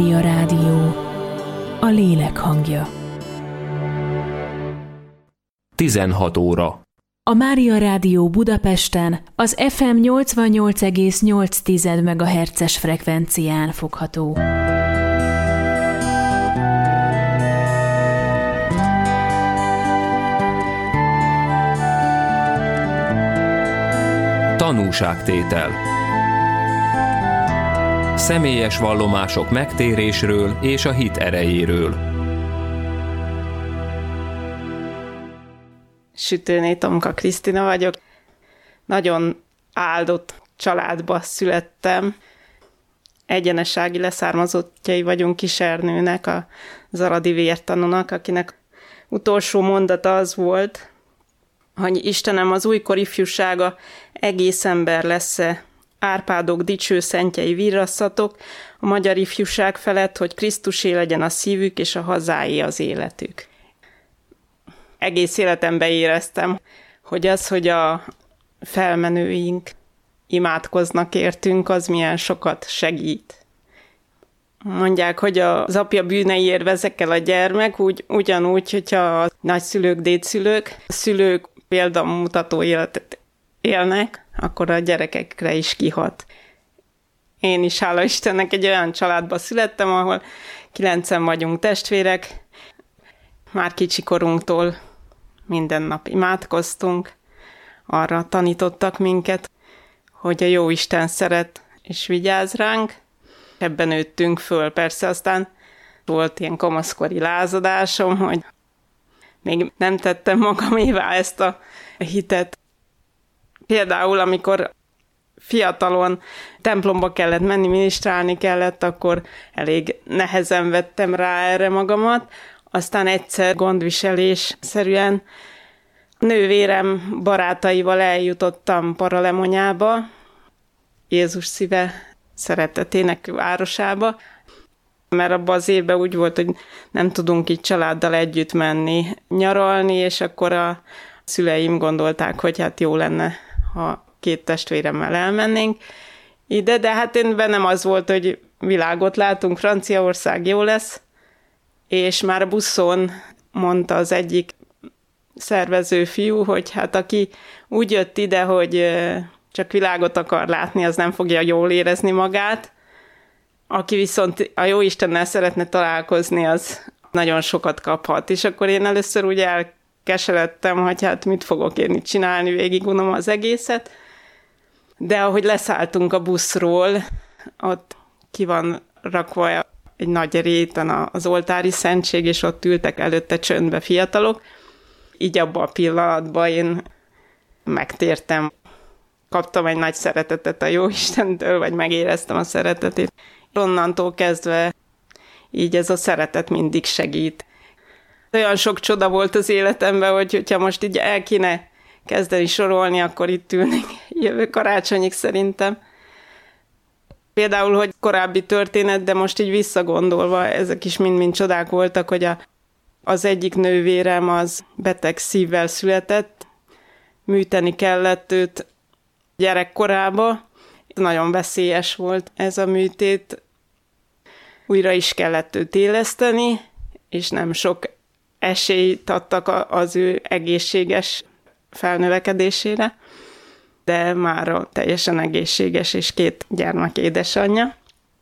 A rádió, a lélek hangja. 16 óra. A Mária Rádió Budapesten az FM 88,8 MHz-es frekvencián fogható. Tanúságtétel. Személyes vallomások megtérésről és a hit erejéről. Sütőné Tomka Krisztina vagyok. Nagyon áldott családba születtem. Egyenessági leszármazottjai vagyunk Kisernőnek, a Zaradi vértanúnak, akinek utolsó mondata az volt, hogy Istenem, az újkor ifjúsága egész ember lesz-e, Árpádok dicső szentjei virrasszatok a magyar ifjúság felett, hogy Krisztusé legyen a szívük, és a hazáé az életük. Egész életemben éreztem, hogy az, hogy a felmenőink imádkoznak értünk, az milyen sokat segít. Mondják, hogy az apja bűneiért vezekel a gyermek, ugyanúgy, hogyha a nagyszülők, dédszülők, a szülők példamutató életet élnek, akkor a gyerekekre is kihat. Én is, hála Istennek, egy olyan családba születtem, ahol 9-en vagyunk testvérek. Már kicsikorunktól minden nap imádkoztunk. Arra tanítottak minket, hogy a Jóisten szeret és vigyáz ránk. Ebben nőttünk föl. Persze aztán volt ilyen kamaszkori lázadásom, hogy még nem tettem magamévá ezt a hitet. Például, amikor fiatalon templomba kellett menni, minisztrálni kellett, akkor elég nehezen vettem rá erre magamat. Aztán egyszer gondviselésszerűen nővérem barátaival eljutottam Paralemonyába, Jézus szíve szeretetének városába, mert abban az évben úgy volt, hogy nem tudunk így családdal együtt menni nyaralni, és akkor a szüleim gondolták, hogy hát jó lenne, ha 2 testvéremmel elmennénk ide, de hát én bennem az volt, hogy világot látunk, Franciaország jó lesz, és már a buszon mondta az egyik szervező fiú, hogy hát aki úgy jött ide, hogy csak világot akar látni, az nem fogja jól érezni magát. Aki viszont a Jóistennel szeretne találkozni, az nagyon sokat kaphat. És akkor én először úgy elkeseredtem, hogy hát mit fogok én itt csinálni, végigunom az egészet. De ahogy leszálltunk a buszról, ott ki van rakva egy nagy réten az oltári szentség, és ott ültek előtte csöndbe fiatalok. Így abban a pillanatban én megtértem. Kaptam egy nagy szeretetet a Jóistentől, vagy megéreztem a szeretetét. Onnantól kezdve így ez a szeretet mindig segít. Olyan sok csoda volt az életemben, hogyha most így el kéne kezdeni sorolni, akkor itt ülnék jövő karácsonyig szerintem. Például, hogy korábbi történet, de most így visszagondolva, ezek is mind-mind csodák voltak, hogy az egyik nővérem az beteg szívvel született, műteni kellett őt gyerekkorába. Nagyon veszélyes volt ez a műtét. Újra is kellett őt éleszteni, és nem sok esélyt adtak az ő egészséges felnövekedésére, de már teljesen egészséges, és 2 gyermek édesanyja.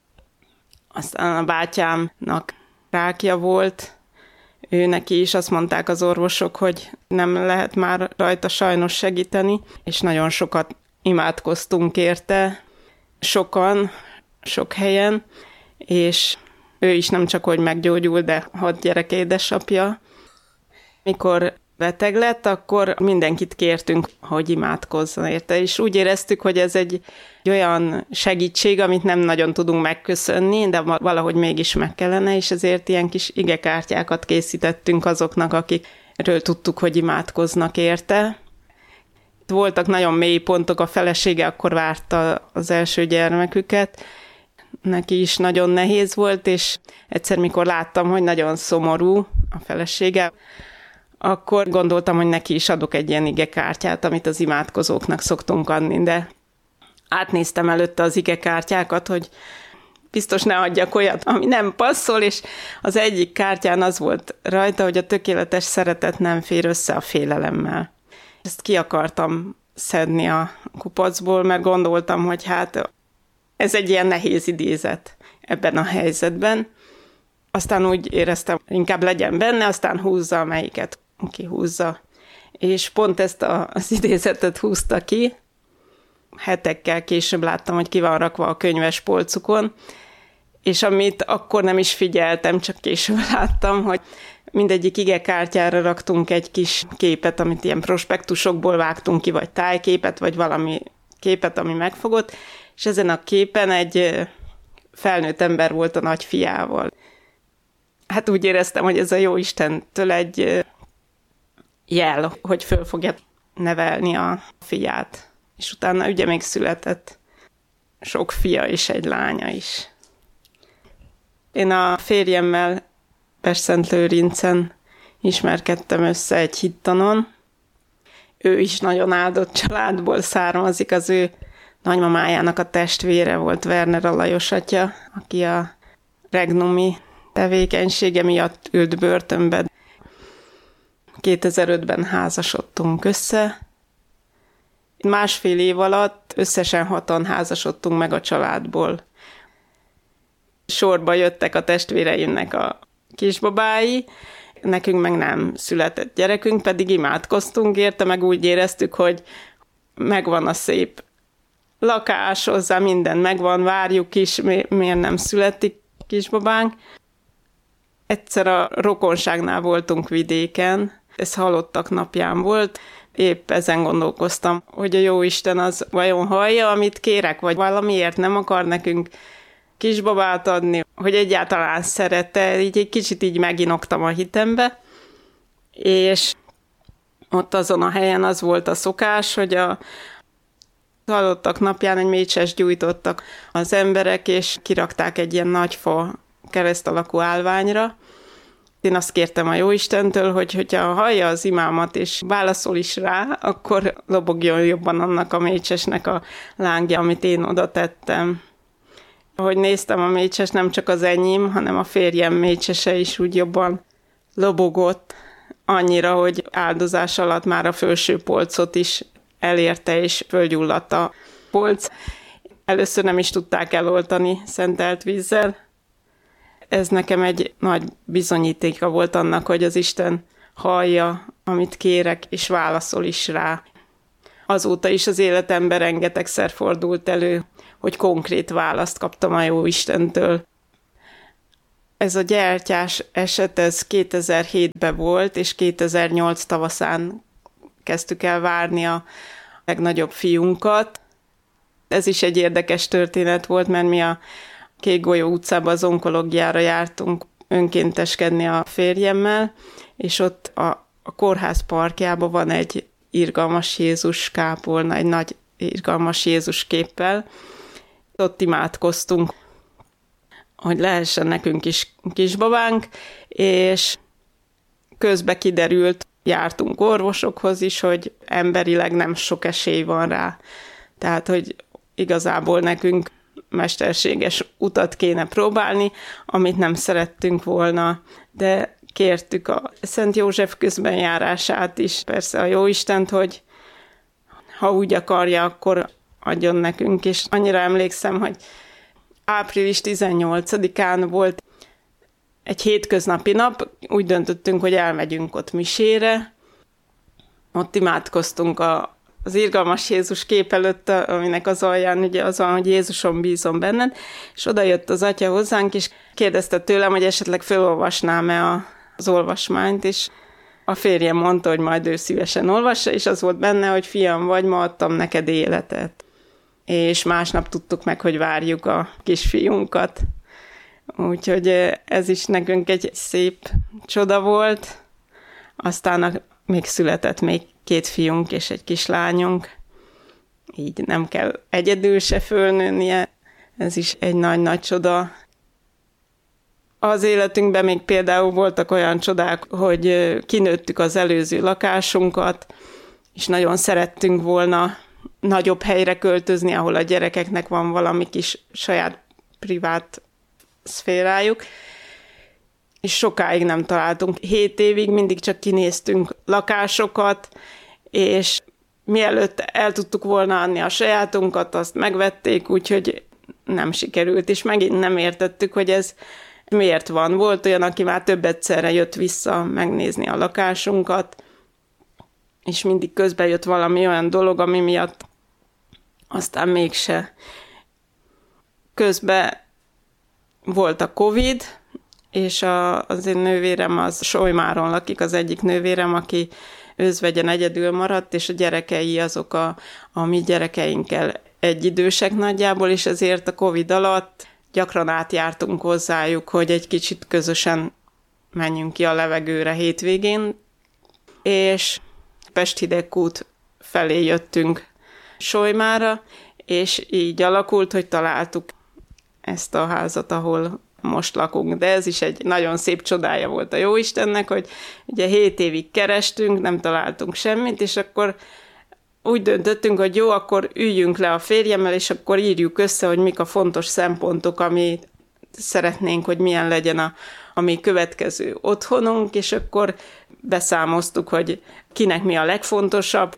Aztán a bátyámnak rákja volt, ő neki is azt mondták az orvosok, hogy nem lehet már rajta sajnos segíteni, és nagyon sokat imádkoztunk érte, sokan, sok helyen, és ő is nem csak hogy meggyógyult, de 6 gyerek édesapja. Mikor beteg lett, akkor mindenkit kértünk, hogy imádkozzon érte, és úgy éreztük, hogy ez egy olyan segítség, amit nem nagyon tudunk megköszönni, de valahogy mégis meg kellene, és ezért ilyen kis igekártyákat készítettünk azoknak, akikről tudtuk, hogy imádkoznak érte. Voltak nagyon mély pontok, a felesége akkor várta az első gyermeküket, neki is nagyon nehéz volt, és egyszer, mikor láttam, hogy nagyon szomorú a felesége, akkor gondoltam, hogy neki is adok egy ilyen igekártyát, amit az imádkozóknak szoktunk adni, de átnéztem előtte az igekártyákat, hogy biztos ne adjak olyat, ami nem passzol, és az egyik kártyán az volt rajta, hogy a tökéletes szeretet nem fér össze a félelemmel. Ezt ki akartam szedni a kupacból, mert gondoltam, hogy hát ez egy ilyen nehéz idézet ebben a helyzetben. Aztán úgy éreztem, inkább legyen benne, aztán húzza, amelyiket kihúzza. És pont ezt az idézetet húzta ki. Hetekkel később láttam, hogy ki van rakva a könyves polcukon, és amit akkor nem is figyeltem, csak később láttam, hogy mindegyik igekártyára raktunk egy kis képet, amit ilyen prospektusokból vágtunk ki, vagy tájképet, vagy valami képet, ami megfogott, és ezen a képen egy felnőtt ember volt a nagyfiával. Hát úgy éreztem, hogy ez a Jóistentől egy jel, hogy föl fogja nevelni a fiát. És utána ugye még született sok fia és egy lánya is. Én a férjemmel Pestszentlőrincen ismerkedtem össze egy hittanon. Ő is nagyon áldott családból származik, az ő nagymamájának a testvére volt Werner Alajos atya, aki a regnumi tevékenysége miatt ült börtönbe. 2005-ben házasodtunk össze. 1,5 év alatt összesen 6-an házasodtunk meg a családból. Sorba jöttek a testvéreimnek a kisbabái, nekünk meg nem született gyerekünk, pedig imádkoztunk érte, meg úgy éreztük, hogy megvan a szép lakás, hozzá minden megvan, várjuk is, miért nem születik kisbabánk. Egyszer a rokonságnál voltunk vidéken, ez halottak napján volt, épp ezen gondolkoztam, hogy a Jóisten az vajon hallja, amit kérek, vagy valamiért nem akar nekünk kisbabát adni, hogy egyáltalán szerette, így egy kicsit így meginoktam a hitembe, és ott azon a helyen az volt a szokás, hogy a halottak napján egy mécsest gyújtottak az emberek, és kirakták egy ilyen nagy fa kereszt alakú állványra. Én azt kértem a Jóistentől, hogy hogyha hallja az imámat, és válaszol is rá, akkor lobogjon jobban annak a mécsesnek a lángja, amit én oda tettem. Ahogy néztem, a mécses nem csak az enyém, hanem a férjem mécsese is úgy jobban lobogott, annyira, hogy áldozás alatt már a felső polcot is elérte, és fölgyulladt a polc. Először nem is tudták eloltani szentelt vízzel. Ez nekem egy nagy bizonyítéka volt annak, hogy az Isten hallja, amit kérek, és válaszol is rá. Azóta is az életemben rengetegszer fordult elő, hogy konkrét választ kaptam a Jóistentől. Ez a gyertyás eset, ez 2007-ben volt, és 2008 tavaszán kezdtük el várni a legnagyobb fiunkat. Ez is egy érdekes történet volt, mert mi a Kékgolyó utcában az onkológiára jártunk önkénteskedni a férjemmel, és ott a kórház parkjában van egy irgalmas Jézus kápolna, egy nagy irgalmas Jézus képpel. Ott imádkoztunk, hogy lehessen nekünk is kisbabánk, és közbe kiderült, jártunk orvosokhoz is, hogy emberileg nem sok esély van rá. Tehát, hogy igazából nekünk mesterséges utat kéne próbálni, amit nem szerettünk volna, de kértük a Szent József közbenjárását is, persze a Jóistent, hogy ha úgy akarja, akkor adjon nekünk, és annyira emlékszem, hogy április 18-án volt egy hétköznapi nap, úgy döntöttünk, hogy elmegyünk ott misére, ott imádkoztunk az irgalmas Jézus kép előtt, aminek az alján ugye az van, hogy Jézuson bízom benned, és oda jött az atya hozzánk, és kérdezte tőlem, hogy esetleg felolvasnám-e az olvasmányt, és a férjem mondta, hogy majd ő szívesen olvassa, és az volt benne, hogy fiam vagy, ma adtam neked életet. És másnap tudtuk meg, hogy várjuk a kisfiunkat. Úgyhogy ez is nekünk egy szép csoda volt. Aztán még született még 2 fiunk és egy kislányunk. Így nem kell egyedül se fölnőnie. Ez is egy nagy-nagy csoda. Az életünkben még például voltak olyan csodák, hogy kinőttük az előző lakásunkat, és nagyon szerettünk volna nagyobb helyre költözni, ahol a gyerekeknek van valami kis saját privát szférájuk, és sokáig nem találtunk. 7 évig mindig csak kinéztünk lakásokat, és mielőtt el tudtuk volna adni a sajátunkat, azt megvették, úgyhogy nem sikerült, és megint nem értettük, hogy ez miért van. Volt olyan, aki már több egyszerre jött vissza megnézni a lakásunkat, és mindig közben jött valami olyan dolog, ami miatt aztán mégse. Közben volt a Covid, és az én nővérem az Solymáron lakik, az egyik nővérem, aki özvegyen egyedül maradt, és a gyerekei azok a mi gyerekeinkkel egyidősek nagyjából, és ezért a Covid alatt gyakran átjártunk hozzájuk, hogy egy kicsit közösen menjünk ki a levegőre hétvégén, és Pest-Hidegkút felé jöttünk Solymára, és így alakult, hogy találtuk ezt a házat, ahol most lakunk. De ez is egy nagyon szép csodája volt a Jóistennek, hogy ugye 7 évig kerestünk, nem találtunk semmit, és akkor úgy döntöttünk, hogy jó, akkor üljünk le a férjemmel, és akkor írjuk össze, hogy mik a fontos szempontok, amit szeretnénk, hogy milyen legyen a mi következő otthonunk, és akkor beszámoztuk, hogy kinek mi a legfontosabb.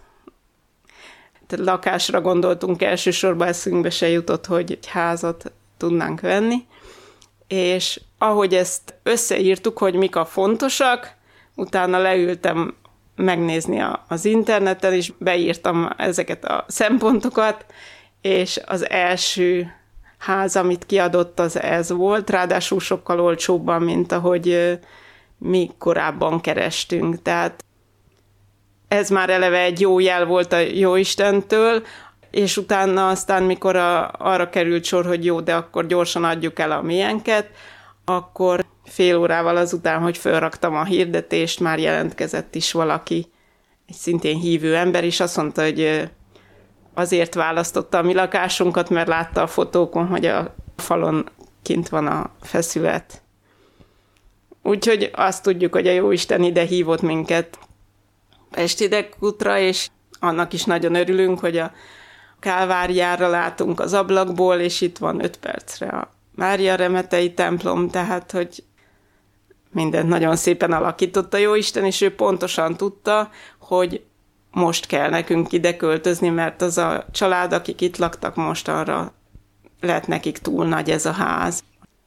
Tehát lakásra gondoltunk, elsősorban eszünkbe se jutott, hogy egy házat tudnánk venni, és ahogy ezt összeírtuk, hogy mik a fontosak, utána leültem megnézni az interneten, és beírtam ezeket a szempontokat, és az első ház, amit kiadott, az ez volt, ráadásul sokkal olcsóbban, mint ahogy mi korábban kerestünk. Tehát ez már eleve egy jó jel volt a Jóistentől, és utána aztán, mikor arra került sor, hogy jó, de akkor gyorsan adjuk el a miénket, akkor fél órával azután, hogy felraktam a hirdetést, már jelentkezett is valaki, egy szintén hívő ember, és azt mondta, hogy azért választotta a mi lakásunkat, mert látta a fotókon, hogy a falon kint van a feszület. Úgyhogy azt tudjuk, hogy a Jóisten ide hívott minket Pest-Hidegkútra, és annak is nagyon örülünk, hogy a Kálváriára látunk az ablakból, és itt van 5 percre a Mária Remetei templom, tehát, hogy mindent nagyon szépen alakított a Jóisten, és ő pontosan tudta, hogy most kell nekünk ide költözni, mert az a család, akik itt laktak most, arra lett nekik túl nagy ez a ház.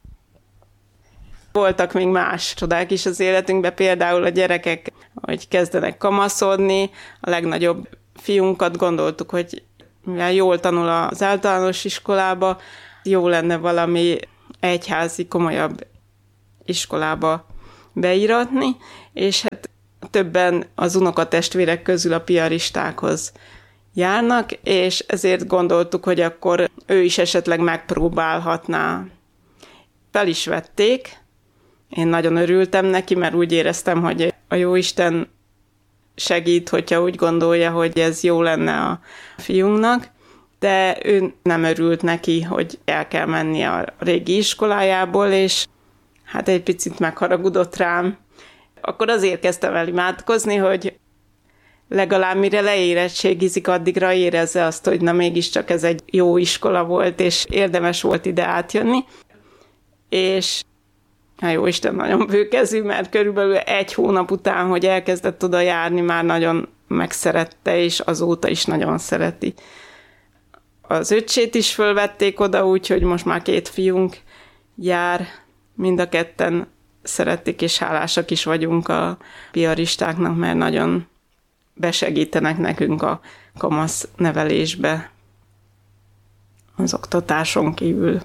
Voltak még más csodák is az életünkben, például a gyerekek, hogy kezdenek kamaszodni, a legnagyobb fiunkat gondoltuk, hogy mivel jól tanul az általános iskolába, jó lenne valami egyházi, komolyabb iskolába beíratni, és hát többen az unokatestvérek közül a piaristákhoz járnak, és ezért gondoltuk, hogy akkor ő is esetleg megpróbálhatná. Fel is vették. Én nagyon örültem neki, mert úgy éreztem, hogy a Jóisten segít, hogyha úgy gondolja, hogy ez jó lenne a fiunknak, de ő nem örült neki, hogy el kell menni a régi iskolájából, és hát egy picit megharagudott rám. Akkor azért kezdtem el imádkozni, hogy legalább mire leérettségizik, addigra érezze azt, hogy na mégiscsak ez egy jó iskola volt, és érdemes volt ide átjönni. És a Jóisten nagyon bőkezű, mert körülbelül 1 hónap után, hogy elkezdett oda járni, már nagyon megszerette, és azóta is nagyon szereti. Az öccsét is fölvették oda, úgyhogy most már 2 fiunk jár, mind a ketten szeretik, és hálásak is vagyunk a piaristáknak, mert nagyon besegítenek nekünk a kamasz nevelésbe, az oktatáson kívül.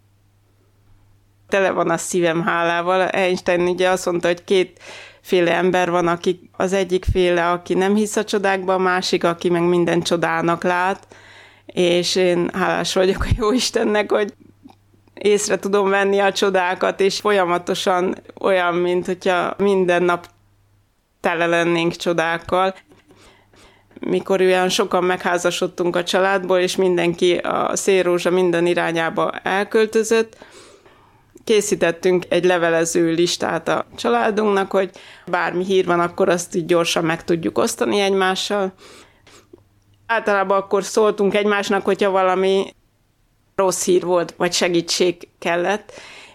Tele van a szívem hálával. Einstein ugye azt mondta, hogy 2 féle ember van, aki az egyik féle, aki nem hisz a csodákba, a másik, aki meg minden csodának lát, és én hálás vagyok a Jóistennek, hogy észre tudom venni a csodákat, és folyamatosan olyan, mint hogyha minden nap tele lennénk csodákkal. Mikor olyan sokan megházasodtunk a családból, és mindenki a szélrózsa minden irányába elköltözött, készítettünk egy levelező listát a családunknak, hogy bármi hír van, akkor azt így gyorsan meg tudjuk osztani egymással. Általában akkor szóltunk egymásnak, hogyha valami rossz hír volt, vagy segítség kellett,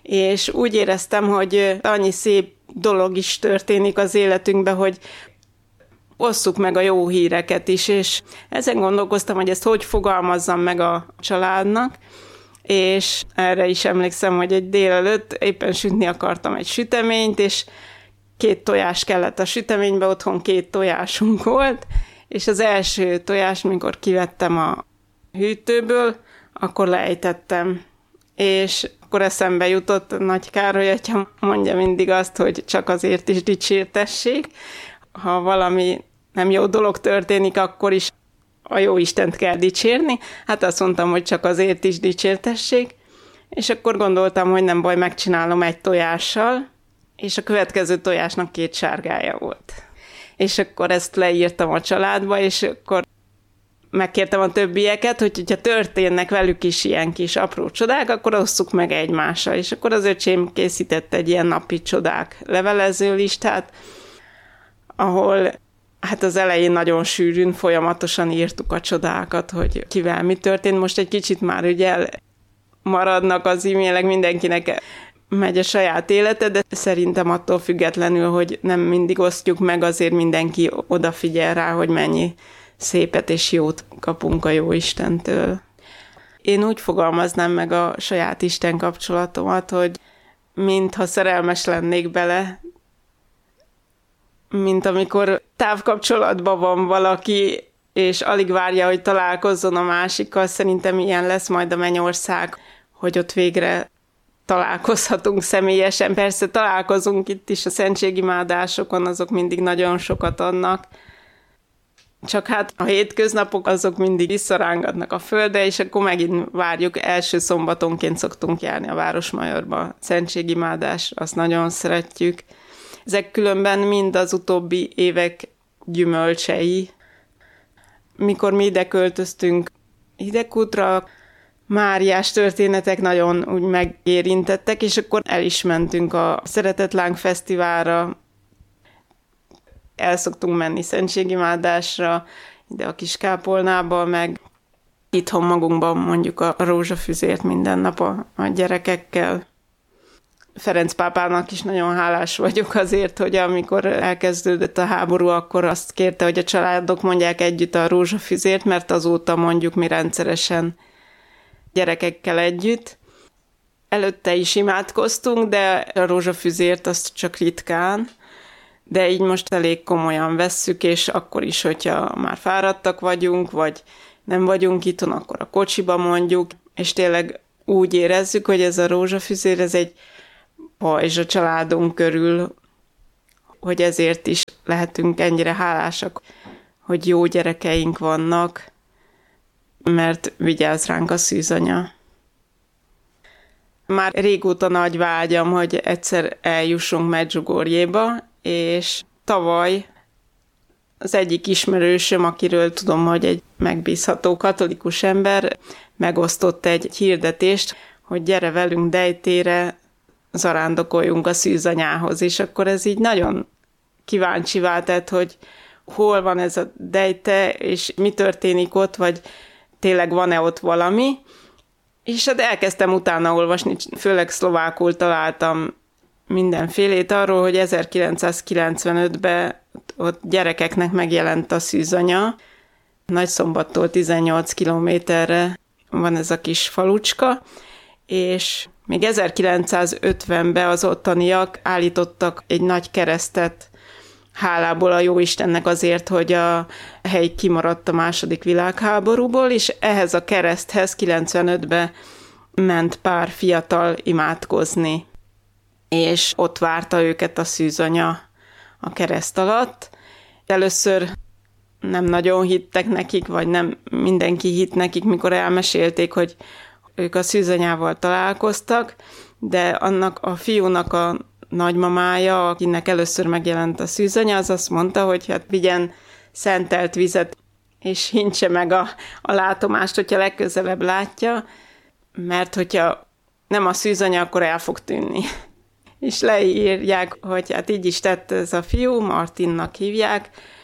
és úgy éreztem, hogy annyi szép dolog is történik az életünkben, hogy osszuk meg a jó híreket is, és ezen gondolkoztam, hogy ezt hogy fogalmazzam meg a családnak, és erre is emlékszem, hogy egy délelőtt éppen sütni akartam egy süteményt, és 2 tojás kellett a süteménybe, otthon 2 tojásunk volt, és az első tojás, mikor kivettem a hűtőből, akkor leejtettem. És akkor eszembe jutott Nagy Károly atya, mondja mindig azt, hogy csak azért is dicsértessék. Ha valami nem jó dolog történik, akkor is a jó Istent kell dicsérni. Hát azt mondtam, hogy csak azért is dicsértessék. És akkor gondoltam, hogy nem baj, megcsinálom 1 tojással, és a következő tojásnak 2 sárgája volt. És akkor ezt leírtam a családba, és akkor megkértem a többieket, hogy hogyha történnek velük is ilyen kis apró csodák, akkor osszuk meg egymással. És akkor az öcsém készített egy ilyen napi csodák levelező listát, ahol hát az elején nagyon sűrűn, folyamatosan írtuk a csodákat, hogy kivel mi történt. Most egy kicsit már ugye maradnak az e-mailek, mindenkinek megy a saját élete, de szerintem attól függetlenül, hogy nem mindig osztjuk meg, azért mindenki odafigyel rá, hogy mennyi szépet és jót kapunk a jó Istentől. Én úgy fogalmaznám meg a saját Isten kapcsolatomat, hogy mintha szerelmes lennék bele, mint amikor távkapcsolatban van valaki, és alig várja, hogy találkozzon a másikkal. Szerintem ilyen lesz majd a mennyország, hogy ott végre találkozhatunk személyesen. Persze találkozunk itt is a szentségimádásokon, azok mindig nagyon sokat adnak. Csak hát a hétköznapok azok mindig visszarángatnak a földre, és akkor megint várjuk, első szombatonként szoktunk járni a Városmajorba. Szentségimádás, azt nagyon szeretjük. Ezek különben mind az utóbbi évek gyümölcsei. Mikor mi ide költöztünk Hidegkútra, Máriás történetek nagyon úgy megérintettek, és akkor el is mentünk a Szeretetláng Fesztiválra, el szoktunk menni szentségimádásra, ide a Kiskápolnába, meg itthon magunkban mondjuk a rózsafüzért minden nap a gyerekekkel. Ferenc pápának is nagyon hálás vagyok azért, hogy amikor elkezdődött a háború, akkor azt kérte, hogy a családok mondják együtt a rózsafüzért, mert azóta mondjuk mi rendszeresen gyerekekkel együtt. Előtte is imádkoztunk, de a rózsafüzért azt csak ritkán, de így most elég komolyan vesszük, és akkor is, hogyha már fáradtak vagyunk, vagy nem vagyunk itthon, akkor a kocsiba mondjuk, és tényleg úgy érezzük, hogy ez a rózsafüzér, ez egy pajzs a családunk körül, hogy ezért is lehetünk ennyire hálásak, hogy jó gyerekeink vannak, mert vigyáz ránk a szűzanya. Már régóta nagy vágyam, hogy egyszer eljussunk Medjugorjéba, és tavaly az egyik ismerősöm, akiről tudom, hogy egy megbízható katolikus ember, megosztott egy hirdetést, hogy gyere velünk Dejtére, zarándokoljunk a szűzanyához, és akkor ez így nagyon kíváncsivá tett, hogy hol van ez a Dejte, és mi történik ott, vagy tényleg van-e ott valami. És hát elkezdtem utána olvasni, főleg szlovákul találtam mindenfélét arról, hogy 1995-ben ott gyerekeknek megjelent a szűzanya. Nagyszombattól 18 kilométerre van ez a kis falucska, és még 1950-ben az ottaniak állítottak egy nagy keresztet hálából a Jóistennek azért, hogy a hely kimaradt a II. Világháborúból, és ehhez a kereszthez 95-ben ment pár fiatal imádkozni, és ott várta őket a szűzanya a kereszt alatt. Először nem nagyon hittek nekik, vagy nem mindenki hitt nekik, mikor elmesélték, hogy ők a szűzanyával találkoztak, de annak a fiúnak a nagymamája, akinek először megjelent a szűzanya, az azt mondta, hogy hát vigyen szentelt vizet, és hintse meg a látomást, hogyha legközelebb látja, mert hogyha nem a szűzanya, akkor el fog tűnni. És leírják, hogy hát így is tett ez a fiú, Martinnak hívják,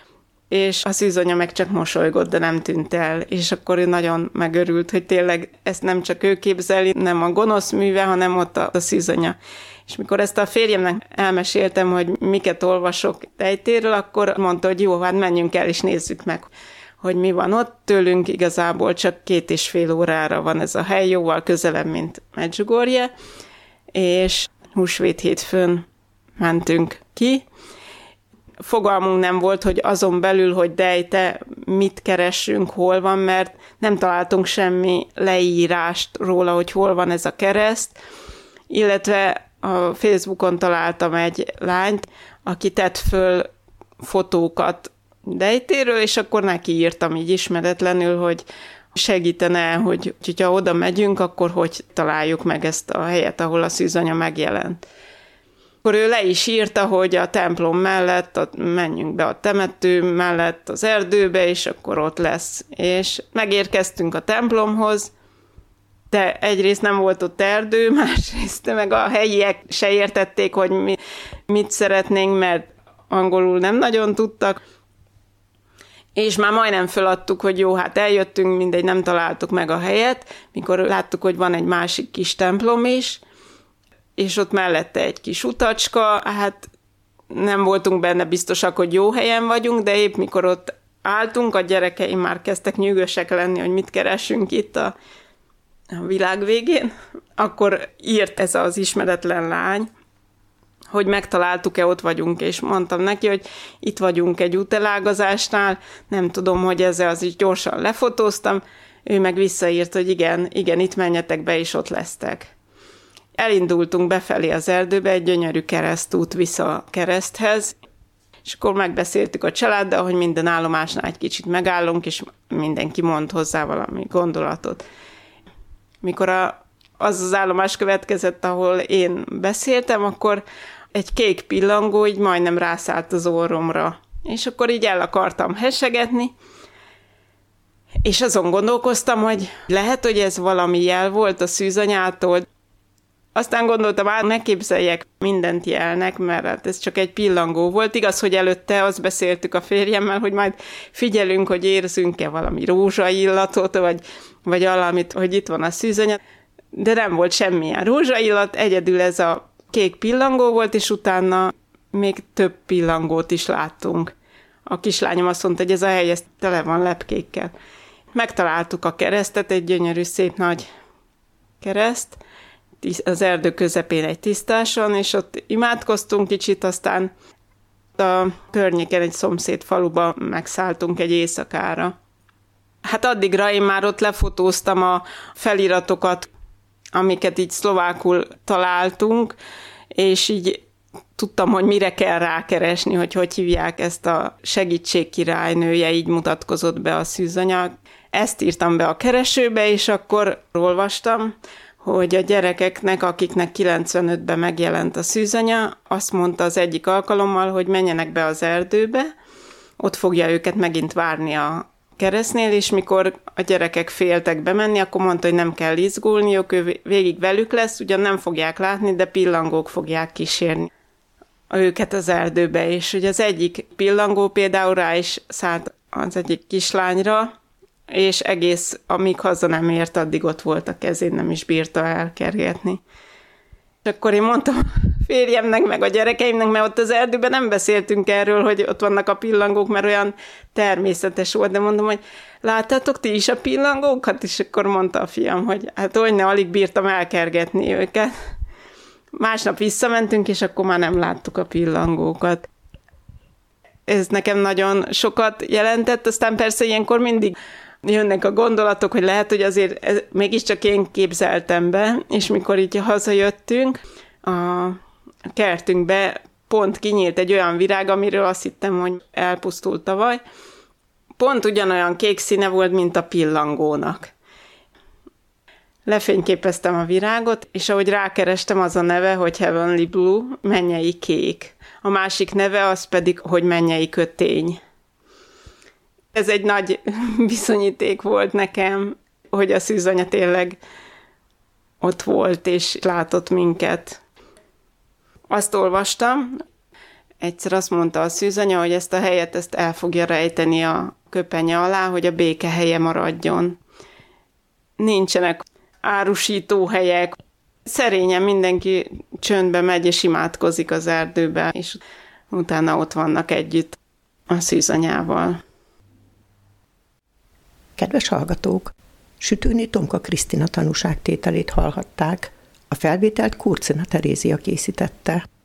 és a szűzanya meg csak mosolygott, de nem tűnt el, és akkor ő nagyon megörült, hogy tényleg ezt nem csak ő képzeli, nem a gonosz műve, hanem ott a szűzanya. És mikor ezt a férjemnek elmeséltem, hogy miket olvasok Dejtéről, akkor mondta, hogy jó, hát menjünk el és nézzük meg, hogy mi van ott. Tőlünk igazából csak 2,5 órára van ez a hely, jóval közelebb, mint Medjugorje, és húsvét hétfőn mentünk ki. Fogalmunk nem volt, hogy azon belül, hogy Dejte mit keressünk, hol van, mert nem találtunk semmi leírást róla, hogy hol van ez a kereszt, illetve a Facebookon találtam egy lányt, aki tett föl fotókat Dejtéről, és akkor neki írtam így ismeretlenül, hogy segítene, hogy ha oda megyünk, akkor hogy találjuk meg ezt a helyet, ahol a szűzanya megjelent. Akkor ő le is írta, hogy a templom mellett, menjünk be a temető mellett az erdőbe, és akkor ott lesz. És megérkeztünk a templomhoz, de egyrészt nem volt ott erdő, másrészt meg a helyiek se értették, hogy mit szeretnénk, mert angolul nem nagyon tudtak. És már majdnem föladtuk, hogy jó, hát eljöttünk, mindegy, nem találtuk meg a helyet, mikor láttuk, hogy van egy másik kis templom is, és ott mellette egy kis utacska, hát nem voltunk benne biztosak, hogy jó helyen vagyunk, de épp mikor ott álltunk, a gyerekeim már kezdtek nyűgösek lenni, hogy mit keresünk itt a világ végén, akkor írt ez az ismeretlen lány, hogy megtaláltuk-e, ott vagyunk, és mondtam neki, hogy itt vagyunk egy útelágazásnál, nem tudom, hogy ezzel az is gyorsan lefotóztam, ő meg visszaírt, hogy igen, itt menjetek be, és ott lesztek. Elindultunk befelé az erdőbe, egy gyönyörű keresztút vissza a kereszthez, és akkor megbeszéltük a családdal, hogy minden állomásnál egy kicsit megállunk, és mindenki mond hozzá valami gondolatot. Mikor az állomás következett, ahol én beszéltem, akkor egy kék pillangó így majdnem rászállt az orromra. És akkor így el akartam hessegetni, és azon gondolkoztam, hogy lehet, hogy ez valami jel volt a szűzanyától. Aztán gondoltam, ne képzeljek mindent jelnek, mert hát ez csak egy pillangó volt. Igaz, hogy előtte azt beszéltük a férjemmel, hogy majd figyelünk, hogy érzünk-e valami rózsaillatot, vagy valamit, hogy itt van a szűzanya. De nem volt semmilyen rózsaillat, egyedül ez a kék pillangó volt, és utána még több pillangót is láttunk. A kislányom azt mondta, hogy ez a hely, ez tele van lepkékkel. Megtaláltuk a keresztet, egy gyönyörű, szép nagy kereszt, az erdő közepén egy tisztáson, és ott imádkoztunk kicsit, aztán a környéken egy szomszéd faluba megszálltunk egy éjszakára. Hát addigra én már ott lefotóztam a feliratokat, amiket így szlovákul találtunk, és így tudtam, hogy mire kell rákeresni, hogy hívják ezt a segítségkirálynője, így mutatkozott be a szűzanya. Ezt írtam be a keresőbe, és akkor olvastam, hogy a gyerekeknek, akiknek 95-ben megjelent a szűzanya, azt mondta az egyik alkalommal, hogy menjenek be az erdőbe, ott fogja őket megint várni a keresztnél, és mikor a gyerekek féltek bemenni, akkor mondta, hogy nem kell izgulniuk, ő végig velük lesz, ugyan nem fogják látni, de pillangók fogják kísérni őket az erdőbe, és hogy az egyik pillangó például rá is szállt az egyik kislányra, és egész, amíg haza nem ért, addig ott volt a kezén, nem is bírta elkergetni. És akkor én mondtam a férjemnek, meg a gyerekeimnek, mert ott az erdőben nem beszéltünk erről, hogy ott vannak a pillangók, mert olyan természetes volt, de mondom, hogy láttátok ti is a pillangókat? És akkor mondta a fiam, hogy hát olyan, alig bírtam elkergetni őket. Másnap visszamentünk, és akkor már nem láttuk a pillangókat. Ez nekem nagyon sokat jelentett, aztán persze ilyenkor mindig jönnek a gondolatok, hogy lehet, hogy azért mégiscsak én képzeltem be, és mikor így hazajöttünk, a kertünkbe pont kinyílt egy olyan virág, amiről azt hittem, hogy elpusztult tavaly. Pont ugyanolyan kék színe volt, mint a pillangónak. Lefényképeztem a virágot, és ahogy rákerestem, az a neve, hogy Heavenly Blue, mennyei kék. A másik neve az pedig, hogy mennyei kötény. Ez egy nagy bizonyíték volt nekem, hogy a szűzanya tényleg ott volt, és látott minket. Azt olvastam, Egyszer azt mondta a szűzanya, hogy ezt a helyet el fogja rejteni a köpenye alá, hogy a béke helye maradjon. Nincsenek árusító helyek. Szerényen mindenki csöndbe megy és imádkozik az erdőbe, és utána ott vannak együtt a szűzanyával. Kedves hallgatók! Sütőné Tomka Krisztina tanúságtételét hallhatták. A felvételt Kurcina Terézia készítette.